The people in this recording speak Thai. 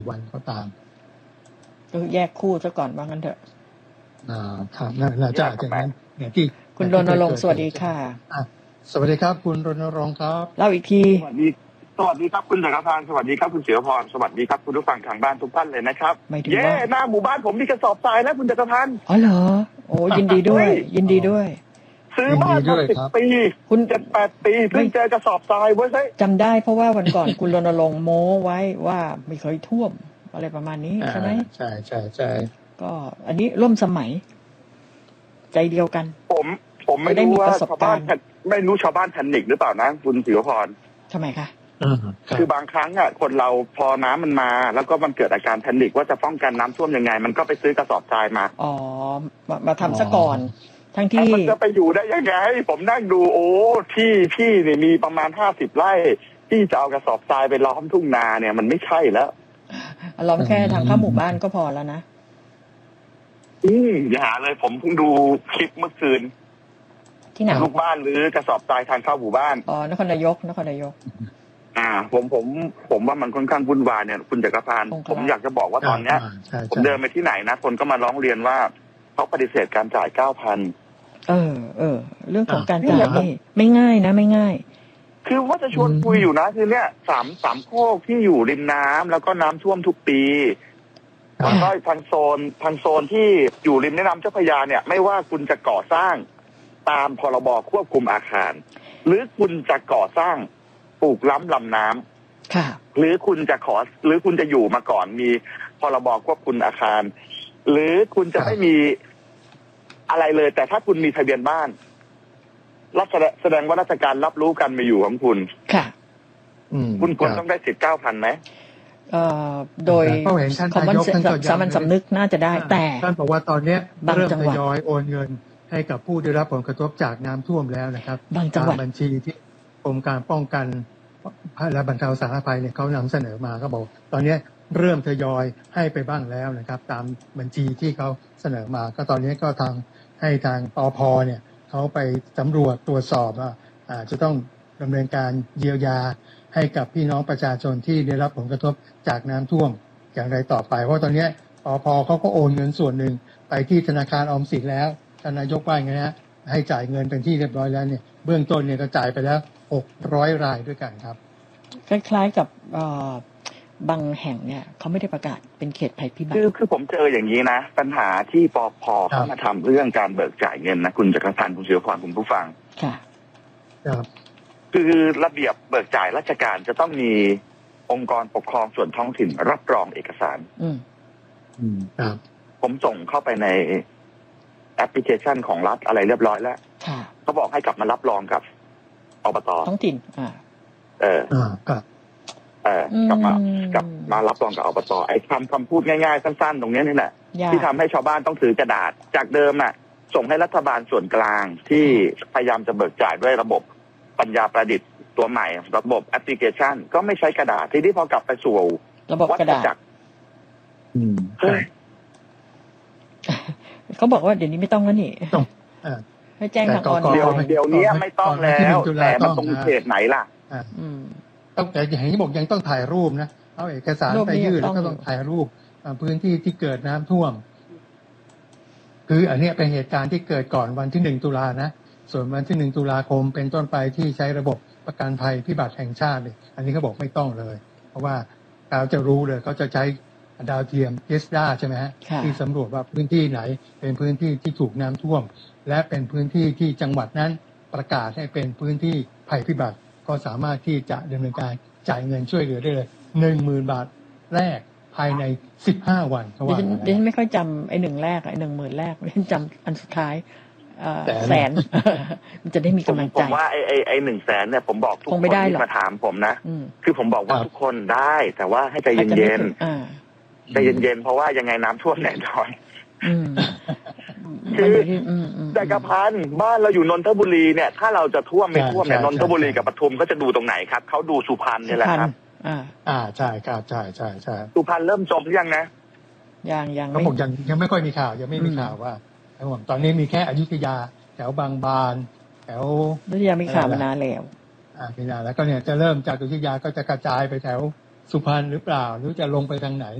วันก็ตามก็แยกคู่ซะก่อนว่างั้นเถอะครับน่าจะอย่างนั้นเนี่ยที่คุณรณรงค์สวัสดีค่ะสวัสดีครับคุณรณรงค์ครับเล่าอีกทีสวัสดีครับคุณจักรพันธ์สวัสดีครับคุณเสือพรสวัสดีครับคุณผู้ฟังทางบ้านทุกท่านเลยนะครับเย้หน้าหมู่บ้านผมมีกระสอบทรายแล้วคุณจักรพันธ์อ๋อเหรอโอ้ยินดีด้วยยินดีด้วยซื้อบ้านมา10 ปีคุณ7-8 ปีเพิ่งเจอกระสอบทรายไว้ใช่จำได้เพราะว่าวันก่อนคุณรณรงค์โม้ไว้ว่าไม่เคยท่วมอะไรประมาณนี้ใช่ไหมใช่ก็อันนี้ร่วมสมัยใจเดียวกันผมไม่รู้ว่าชาวบ้านไม่รู้ชาวบ้านแพนิคหรือเปล่านะคุณศิวพรทำไมคะคือบางครั้งอ่ะคนเราพอน้ำมันมาแล้วก็มันเกิดอาการแพนิคว่าจะป้องกันน้ำท่วมยังไงมันก็ไปซื้อกระสอบทรายมามาทำซะก่อนทั้งที่มันจะไปอยู่ได้ยังไงผมนั่งดูโอ้ที่พี่เนี่ยมีประมาณ50 ไร่ที่จะเอากระสอบทรายไปล้อมทุ่งนาเนี่ยมันไม่ใช่แล้วล้อมแค่ทางเข้าหมู่บ้านก็พอแล้วนะอย่าเลยผมเพิ่งดูคลิปเมื่อคืนที่ไหนลูกบ้านหรือกระสอบทรายทางเข้าหมู่บ้านนครนายกผมว่ามันค่อนข้างวุ่นวายเนี่ยคุณจักรพันธ์ผมอยากจะบอกว่าตอนเนี้ยผมเดินไปที่ไหนนะคนก็มาร้องเรียนว่าเขาปฏิเสธการจ่าย 9,000 เรื่องของการจ่ายนี่ไม่ง่ายนะไม่ง่ายคือว่าจะชวนคุยอยู่นะคือเนี่ยสามโคกที่อยู่ริมน้ำแล้วก็น้ำท่วมทุกปีแล้วก็ทางโซนที่อยู่ริมแม่น้ำเจ้าพระยาเนี่ยไม่ว่าคุณจะก่อสร้างตามพรบควบคุมอาคารหรือคุณจะก่อสร้างปลูกล้ำลำน้ำหรือคุณจะอยู่มาก่อนมีพรบควบคุมอาคารหรือคุณจะไม่มีอะไรเลยแต่ถ้าคุณมีทะเบียนบ้านแสดงว่าราชการรับรู้กันมาอยู่ของคุณค่ะคุณควรต้องได้สิทธิ์ 9,000 ไหมโดยคอมมอนเซนส์สามัญสำนึกน่าจะได้แต่ท่านบอกว่าตอนนี้เริ่มทยอยโอนเงินให้กับผู้ได้รับผลกระทบจากน้ำท่วมแล้วนะครับบางจังหวัดบัญชีที่กรมการป้องกันและบรรเทาสาธารณภัยเนี่ยเขานำเสนอมาก็บอกตอนนี้เริ่มทยอยให้ไปบ้างแล้วนะครับตามบัญชีที่เขาเสนอมาก็ตอนนี้ก็ให้ทางปภเนี่ยเขาไปสำรวจตรวจสอบว่าจะต้องดำเนินการเยียวยาให้กับพี่น้องประชาชนที่ได้รับผลกระทบจากน้ำท่วมอย่างไรต่อไปเพราะตอนนี้ปภเขาก็โอนเงินส่วนหนึ่งไปที่ธนาคารออมสินแล้วท่านนายกว่าไงฮะให้จ่ายเงินเป็นที่เรียบร้อยแล้วเนี่ยเบื้องต้นเนี่ยก็จ่ายไปแล้ว600 รายด้วยกันครับคล้ายๆกับบางแห่งเนี่ยเขาไม่ได้ประกาศเป็นเขตภัยพิบัติคือผมเจออย่างนี้นะปัญหาที่ปภเขามาทำเรื่องการเบิกจ่ายเงินนะคุณจักรพันธ์คุณเสือพรคุณผู้ฟังค่ะครับคือระเบียบเบิกจ่ายราชการจะต้องมีองค์กรปกครองส่วนท้องถิ่นรับรองเอกสารครับผมส่งเข้าไปในแอปพลิเคชันของรัฐอะไรเรียบร้อยแล้วเขาบอกให้กลับมารับรองกับอบต. ท้องถิ่นกลับมารับรองกับอบต.ไอ้คำพูดง่ายๆสั้นๆตรงนี้นี่แหละที่ทำให้ชาวบ้านต้องถือกระดาษจากเดิมส่งให้รัฐบาลส่วนกลางที่พยายามจะเบิกจ่ายด้วยระบบปัญญาประดิษฐ์ตัวใหม่ระบบแอปพลิเคชันก็ไม่ใช้กระดาษที่นี่พอกลับไปสู่ระบบกระดาษเขาบอกว่าเดี๋ยวนี้ไม่ต้องแล้วนี่ให้แจ้งทางออนไลน์เดี๋ยวนี้ไม่ต้องแล้วแต่มันตรงเขตไหนล่ะต้องแต่อย่างที่บอกยังต้องถ่ายรูปนะเอาเอกสารไปยื่นแล้วก็ต้องถ่ายรูปพื้นที่ที่เกิดน้ำท่วมคืออันนี้เป็นเหตุการณ์ที่เกิดก่อนวันที่1 ตุลานะส่วนวันที่1 ตุลาคมเป็นต้นไปที่ใช้ระบบประกันภัยพิบัติแห่งชาติอันนี้เขาบอกไม่ต้องเลยเพราะว่าเขาจะรู้เลยเขาจะใช้ดาวเทียมเอสดาใช่ไหมฮะที่สำรวจว่าพื้นที่ไหนเป็นพื้นที่ที่ถูกน้ำท่วมและเป็นพื้นที่ที่จังหวัดนั้นประกาศให้เป็นพื้นที่ภัยพิบัติก็สามารถที่จะดำเนินการจ่ายเงินช่วยเหลือได้เลย 10,000 บาทแรกภายใน15 วันเขาว่าดิฉันไม่ค่อยจำไอ้1 แรกไอ้ 10,000 แรกดิฉันจำอันสุดท้ายแสนมันจะได้มีกำลังใจผมว่าไอ้100,000เนี่ยผมบอกทุกคนที่มาถามผมนะคือผมบอกว่าทุกคนได้แต่ว่าให้ใจเย็นๆใจเย็นๆเพราะว่ายังไงน้ำท่วมแน่นอนคือจักรพันธ์บ้านเราอยู่นนทบุรีเนี่ยถ้าเราจะท่วมไม่ท่วมเนี่ยนนทบุรีกับปทุมก็จะดูตรงไหนครับเขาดูสุพรรณนี่แหละครับใช่ครับใช่สุพรรณเริ่มจมหรือยังนะยังก็ผมยังไม่ค่อยมีข่าวยังไม่มีข่าวว่าตอนนี้มีแค่อยุธยาแถวบางบานแถวอยุธยามีข่าวมานานแล้วมีนานแล้วก็เนี่ยจะเริ่มจากอยุธยาก็จะกระจายไปแถวสุพรรณหรือเปล่าหรือจะลงไปทางไหน